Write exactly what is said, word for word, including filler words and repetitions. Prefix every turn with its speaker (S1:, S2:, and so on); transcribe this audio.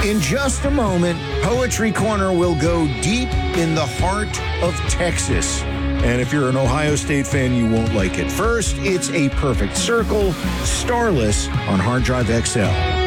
S1: In just a moment, Poetry Corner will go deep in the heart of Texas. And if you're an Ohio State fan, you won't like it. First, it's A Perfect Circle, Starless on Hard Drive X L.